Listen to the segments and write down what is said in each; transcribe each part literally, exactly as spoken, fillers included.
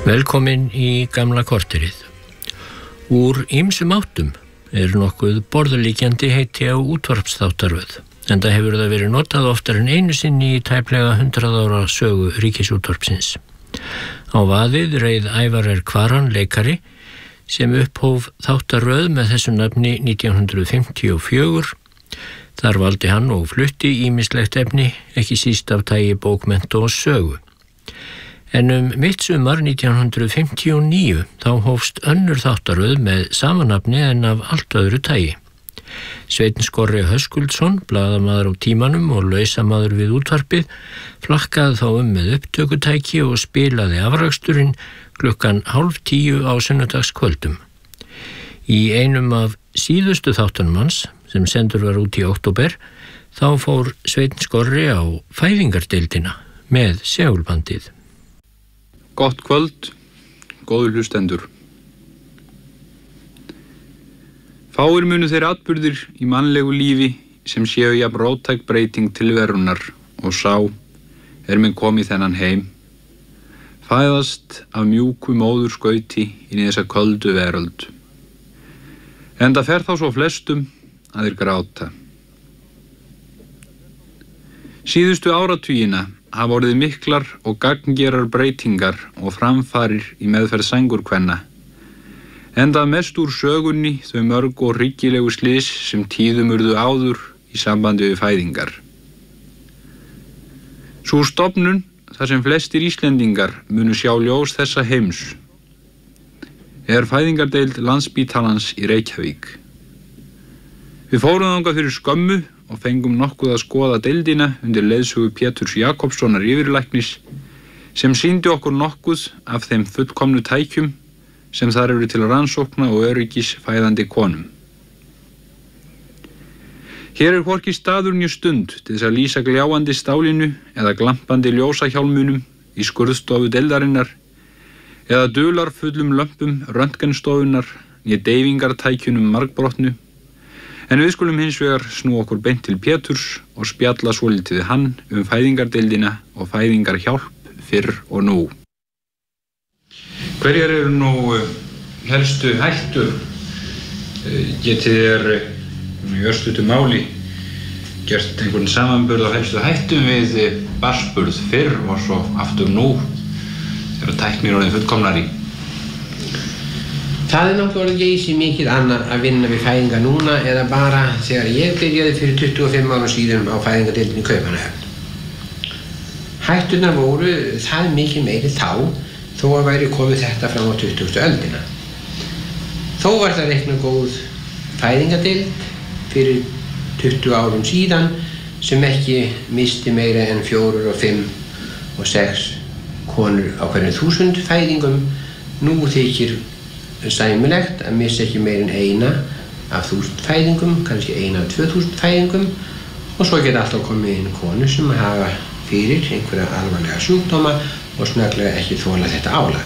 Velkomin í gamla korterið. Úr ýmsum áttum er nokkuð borðalíkjandi heiti á útvarpsþáttaröð, en það hefur það verið notað oftar en einu sinni í tæplega hundrað ára sögu Ríkisútvarpsins. Á vaðið reið Ævar R. Kvaran leikari sem upphóf þáttaröð með þessu nafni nítján hundruð fimmtíu og fjögur. Þar valdi hann og flutti ýmislegt efni, ekki síst af tagi bókmennta og sögu. En um mitt sumar nítján hundruð fimmtíu og níu þá hófst önnur þáttaröð með sama nafni en af allt öðru tagi. Sveinn Skorri Höskuldsson, blaðamaður á Tímanum og lausamaður við útvarpið, flakkaði þá um með upptökutæki og spilaði afraksturinn klukkan hálf tíu á sunnudagskvöldum. Í einum af síðustu þáttunum hans, sem sendur var út í október, þá fór Sveinn Skorri á fæðingardeildina með segulbandið. Gott kvöld, góður hlustendur. Fáir munu þeir atburðir í mannlegu lífi sem séu jafn róttæk breyting tilverunar og sá er minn kom í þennan heim, fæðast af mjúku móðurskauti inn í þessa köldu veröld. Enda fer þá svo flestum að þeir gráta. Síðustu áratugina hafa orðið miklar og gagngerar breytingar og framfarir í meðferð sængurkvenna, enda mest úr sögunni þau mörg og hryggilegu slys sem tíðum urðu áður í sambandi við fæðingar. Sú stofnun þar sem flestir Íslendingar munu sjá ljós þessa heims er fæðingardeild Landspítalans í Reykjavík. Við fórum þangað fyrir skömmu og fengum nokkuð að skoða deildina undir leiðsögu Péturs Jakobssonar yfirlæknis sem sýndi okkur nokkuð af þeim fullkomnu tækjum sem þar eru til rannsókna og öryggis fæðandi konum. Hér er hvorki staður né stund til þess að lýsa gljáandi stálinu eða glampandi ljósahjálmunum í skurðstofu deildarinnar eða dularfullum lömpum röntgenstofunar né deyfingartækjunum margbrotnu. En við skulum hins vegar snú okkur beint til Péturs og spjalla svolítið við hann um fæðingardeildina og fæðingarhjálp fyrr og nú. Hverjar eru nú helstu hættur? Getið þér í örstuttu máli gert einhvern samanburð á helstu hættum við barnsburð fyrr og svo aftur nú þegar tæknin er orðin fullkomnari? Það er náttúrulega ekki eisi mikið annað að vinna við fæðingar núna eða bara þegar ég byrjaði fyrir tuttugu og fimm árum síðan á fæðingardeildinni í Kaupmannahöfn. Hætturnar voru það mikið meiri þá þó að væri komið þetta fram á tuttugustu öldina. Þó var það reiknað góð fæðingardeild fyrir tuttugu árum síðan sem ekki misti meira en fjórar og fimm og sex konur á hverjum þúsund fæðingum. Nú þykir sæmilegt að missa ekki meir en eina af þúsund fæðingum, kannski eina af tvö þúsund fæðingum og svo geta alltaf komið inn konur sem hafa fyrir einhverja alvarlega sjúkdóma og snögglega ekki þola þetta álag.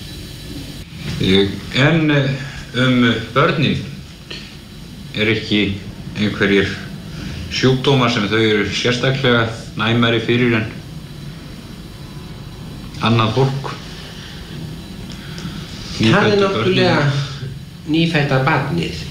En um börnin, er ekki einhverjir sjúkdómar sem þau eru sérstaklega næmari fyrir en annað fólk? Það er náttúrulega nýfædda barnið,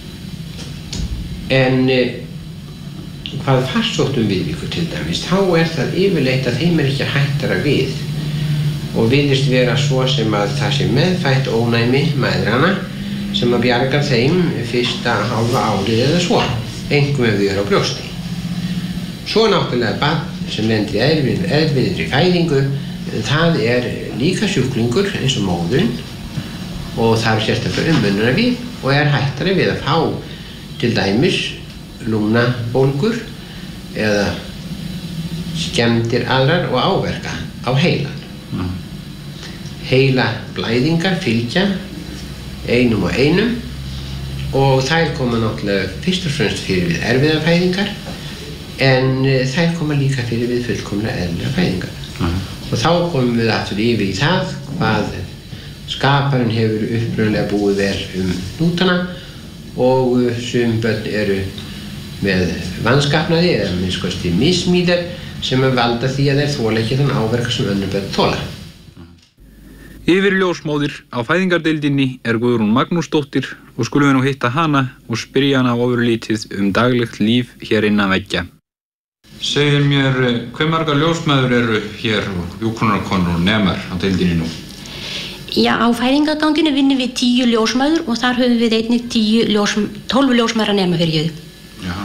en hvað farsóttum viðvíkur til dæmis, þá er það yfirleitt að þeim er ekki hættara við og virðist vera svo sem að það sé meðfætt ónæmi mæðrana sem að bjarga þeim fyrsta hálfa árið eða svo, einkum ef þau eru á brjósti. Svo náttúrulega barn sem lendir í erfiðri fæðingu, það er líka sjúklingur eins og móðurinn og þarf sérstaklega umönnuna við og er hættari við að fá til dæmis lungnabólgur eða skemmdir aðrar og áverka á heilan. Mm. Heila blæðingar fylgja einum og einum og þær koma náttúrulega fyrst og fremst fyrir við erfiðar fæðingar en þær koma líka fyrir við fullkomlega eðlilegar fæðingar. Mm. Og þá komum við aftur yfir í það hvað skaparinn hefur upprunalega búið vel um hnútana og sum börn eru með vanskapnaði eða minnst kosti mismíðar sem að valda því að þeir þola ekki þann áverka sem önnur börn þola. Yfir ljósmóðir á fæðingardeildinni er Guðrún Magnúsdóttir og skulum við nú hitta hana og spyrja hana ofurlítið um daglegt líf hér innan veggja. Segir mér, hve margar ljósmæður eru hér og hjúkrunarkonur og nemar á deildinni nú? Já, á fæðingarganginu vinnum við tíu ljósmæður og þar höfum við einnig tíu ljós, tólf ljósmæður að nema fyrir jöðu. Já.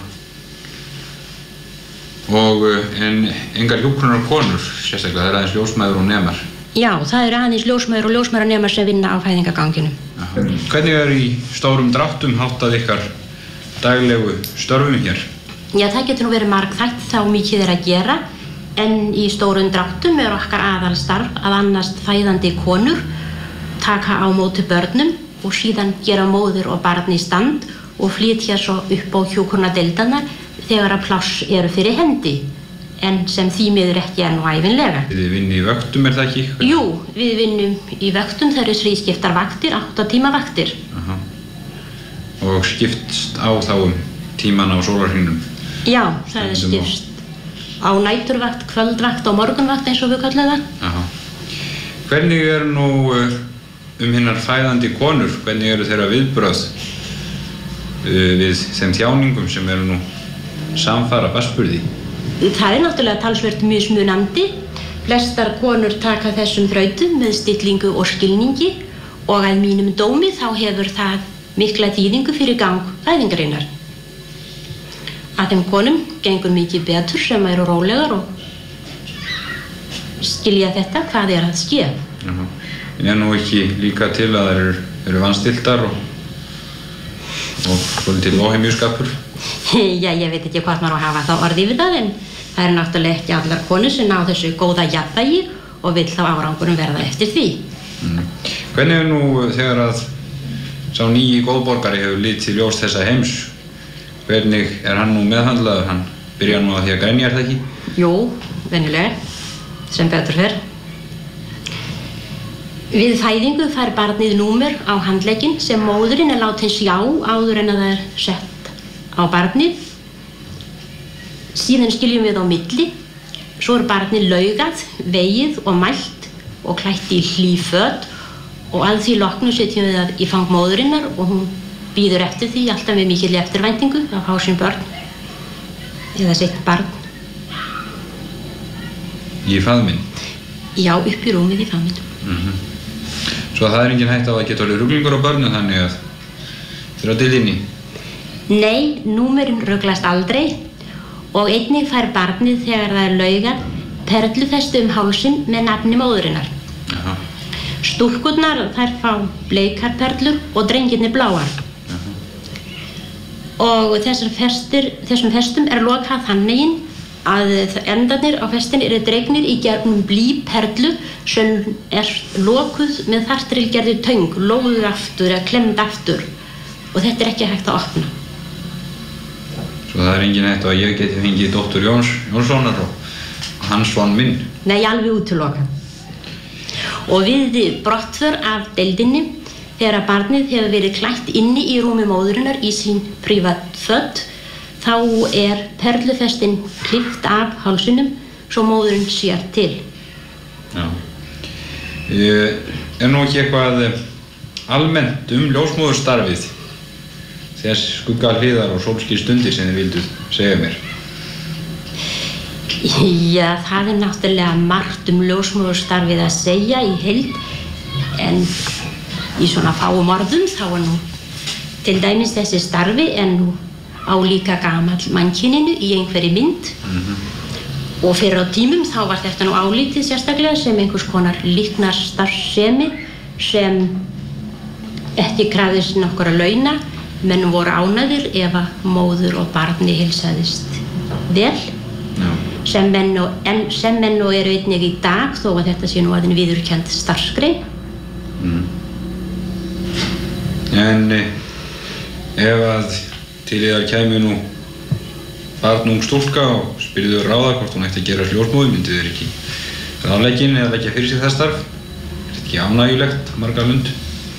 Og en engar hjúkrunarkonur, sérstaklega það er aðeins ljósmæður og nemar? Já, það eru aðeins ljósmæður og ljósmæðranemar sem vinna á fæðingarganginu. Aha. Hvernig er í stórum dráttum háttað ykkar daglegu störfum hér? Já, það getur nú verið margþætt þá mikið er að gera, en í stórum dráttum er okkar aðalstarf að annast fæðandi konur, taka á móti börnum og síðan gera móður og barn í stand og flytja svo upp á hjúkrunardeildarnar þegar að pláss eru fyrir hendi. En sem því miður ekki er nú ævinlega. Þið vinnið í vöktum, er það ekki? Jú, við vinnum í vöktum, það eru þrískiptar vaktir, átta tíma vaktir. Aha. Og skiptst á þá um tímana á sólarhringnum? Já, það er skipst á næturvakt, kvöldvakt og morgunvakt eins og við kallum það. Aha. Hvernig er nú um hinnar fæðandi konur, hvernig eru þeirra viðbrögð við þeim þjáningum sem eru nú samfara barnsburði? Það er náttúrulega talsvert mismunandi. Flestar konur taka þessum þrautum með stillingu og skilningi og að mínum dómi þá hefur það mikla þýðingu fyrir gang fæðingarinnar. Að þeim konum gengur mikið betur sem eru rólegar og skilja þetta hvað er að ske. Jaha. En er nú ekki líka til að þær eru, eru vanstiltar og, og svolítið óhemjuskapur? Já, ég veit ekki hvað maður á að hafa þá orði við það, en það eru náttúrulega ekki allar konur sem ná þessu góða jafnvægi og vill þá árangurum verða eftir því. Mm. Hvernig er nú þegar að sá nýji góðborgari hefur litið ljós þessa heims, hvernig er hann nú meðhandlaður? Hann byrjar nú að því að grenja, er það ekki? Jú, venjulega, sem betur fer. Við fæðingu fær barnið númer á handlegginn sem móðurinn er látin sjá áður en að það er sett á barnið. Síðan skiljum við á milli, svo er barnið laugað, vegið og mælt og klætt í hlý föt og að því loknu setjum við það í fang móðurinnar og hún bíður eftir því alltaf með mikilli eftirvæntingu að fá sín börn eða sitt barn. Í faðminn? Já, upp í rúmið í faðminn. Mm-hmm. Svo það er engin hægt á að geta alveg ruglingur á börnum þannig að þeir eru á deildinni? Nei, númerinn ruglast aldrei og einnig fær barnið þegar það er laugað perlufestu um hálsinn með nafni móðurinnar. Aha. Stúlkurnar þær fá bleikar perlur og drengirnir bláar. Aha. Og þessar festir, þessum festum er lokað þannig að endarnir á festinni eru dregnir í gegnum blýperlu sem er lokuð með þartrilgerði töng, lóður aftur eða klemd aftur og þetta er ekki hægt að opna. Svo það er engin hægt að ég geti fengið dóttur Jóns, Jónssonar og hans son minn? Nei, alveg útilokað. Og við brottför af deildinni þegar barnið hefur verið klætt inni í rúmi móðurinnar í sín prívatföt þá er perlufestin klippt af hálsinum svo móðurinn sér til. Já. Er nú ekki eitthvað almennt um ljósmóðurstarfið þess skugga hliðar og sólskýr stundir sem þið vildu segja mér? Já, það er náttúrulega margt um ljósmóðurstarfið að segja í heild en í svona fáum orðum þá er nú til dæmis þessi starfi en nú álíka gamall mannkyninu í einhverri mynd. Mm-hmm. Og fyrir á tímum þá var þetta nú álítið sérstaklega sem einhvers konar líknarstarfsemi sem ekki krafðist nokkurra launa, menn voru ánægðir ef að móður og barni heilsaðist vel, Já. sem menn og, en, sem menn og eru einnig í dag þó að þetta sé nú aðeins viðurkennd starfsgrein. Mm. En ef að til yðar kæmi nú barnung stúlka og spyrðu ráða hvort hún ætti að gera ljósmóður, myndu þeir ekki ráðlegginn eða leggja fyrir sig það starf? Er þetta ekki ánægjulegt marga lund?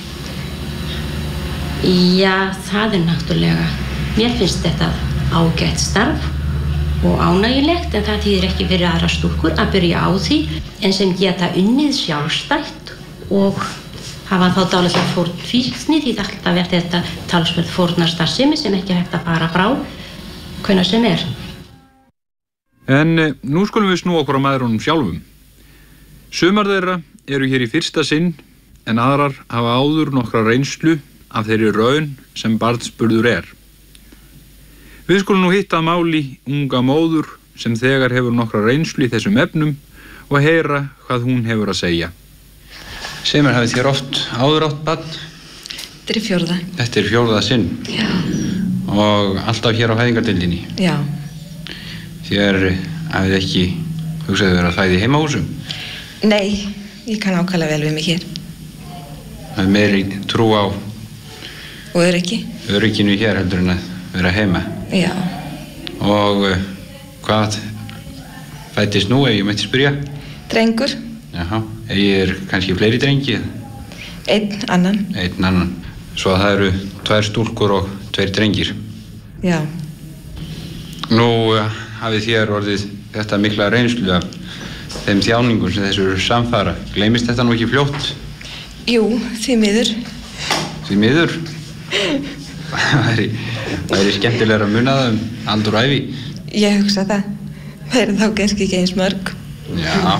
Já, það er náttúrulega, mér finnst þetta ágætt starf og ánægjulegt en það þýðir ekki fyrir aðra stúlkur að byrja á því en sem geta unnið sjálfstætt og hafa þá dálilega fórnfýsni því það alltaf verður þetta talsverð fórnarstarfsemi sem ekki er hægt að fara frá hvenær sem er. En nú skulum við snúa okkur á mæðrunum sjálfum. Sumar þeirra eru hér í fyrsta sinn en aðrar hafa áður nokkra reynslu af þeirri raun sem barnsburður er. Við skulum nú hitta að máli unga móður sem þegar hefur nokkra reynslu í þessum efnum og heyra hvað hún hefur að segja. Semur, hafið þér oft áður átt barn? Þetta er fjórða. Þetta er fjórða sinn? Já. Og alltaf hér á fæðingardeildinni? Já. Þér hafið ekki hugsaði verið að fæði heimahúsum? Nei, ég kann ákvæmlega vel við mig hér. Það er meiri trú á og öryggi. Örygginu hér heldur en að vera heima. Já. Og uh, hvað fæddist nú, ef ég mætti spyrja? Drengur. Jaha, ég er kannski fleiri drengi? Einn annan. Einn annan. Svo að það eru tvær stúlkur og tveir drengir. Já. Nú uh, hafið þér orðið þetta mikla reynslu af þeim þjáningum sem þessu eru samfara. Gleymist þetta nú ekki fljótt? Jú, því miður. Því miður? Það væri, væri skemmtilegra að muna það um aldur og ævi. Ég hugsa það. Það er þá kannski ekki eins mörg. Já.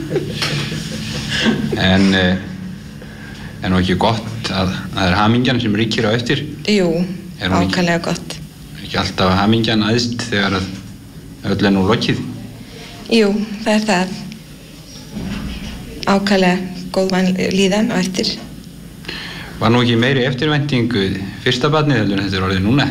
En eh, er nú ekki gott að það er hamingjan sem ríkir á eftir? Jú, ekki, ákaflega gott. Er ekki alltaf hamingjan æðst þegar að öll er nú lokið? Jú, það er það. Ákaflega góð líðan á eftir. Var nú ekki meiri eftirvænting fyrsta barnið heldur en þetta er orðið núna?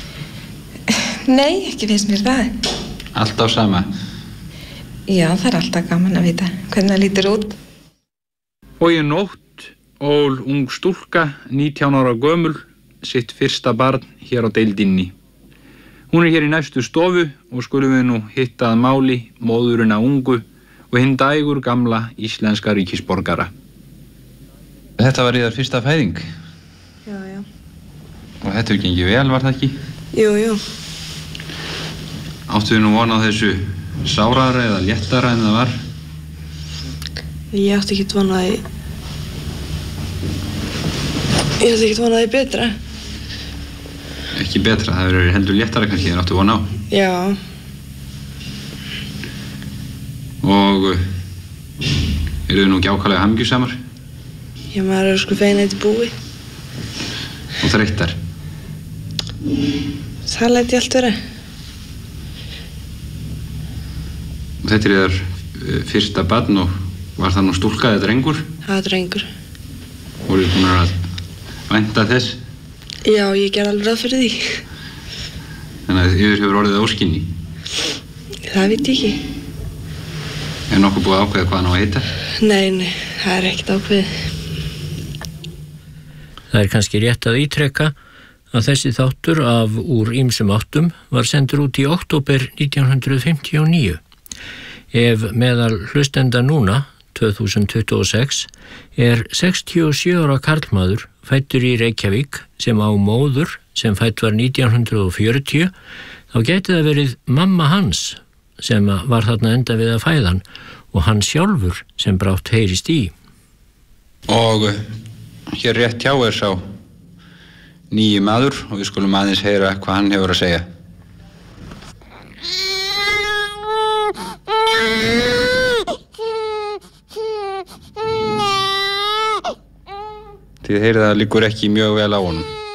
Nei, ekki finnst mér það. Alltaf sama? Já, það er alltaf gaman að vita hvernig það lítur út. Og í nótt ól ung stúlka, nítján ára gömul, sitt fyrsta barn hér á deildinni. Hún er hér í næstu stofu og skulum við nú hitta að máli móðurina ungu og hinn dægur gamla íslenska ríkisborgara. Þetta var yðar fyrsta fæðing? Já, já. Og þetta er gengið vel, var það ekki? Jú, jú. Áttu við nú vona á þessu sárara eða léttara en það var? Ég átti ekki vona því... Ég átti ekki vona því betra. Ekki betra, það verður heldur léttara kannski en áttu vona á? Já. Og eru þið nú ekki ákaflega hamingjusamar? Já, maður er sko fegin að þetta búi. Og þreyttar? Það læt ég allt vera. Og þetta er þér fyrsta barn og var það nú stúlka eða drengur? Það var drengur. Voruð þið búin að vænta þess? Já, ég ger alveg ráð fyrir því. Þannig að yfir hefur orðið óskynni? Það veit ég ekki. Er nokkuð búið að ákveða hvað hann á að heita? Nei, nei, það er ekkert ákveðið. Það er kannski rétt að ítrekka að þessi þáttur af Úr ýmsum áttum var sendur út í október nítján hundruð fimmtíu og níu. Ef meðal hlustenda núna, tvö þúsund tuttugu og sex, er sextíu og sjö ára karlmaður fæddur í Reykjavík sem á móður sem fædd var nítján hundruð fjörutíu, þá gæti það verið mamma hans sem var þarna enda við að fæðan og hann sjálfur sem brátt heyrist í. Og hér rétt hjá er sá nýji maður og við skulum aðeins heyra hvað hann hefur að segja. Þið heyrið að það liggur ekki mjög vel á honum.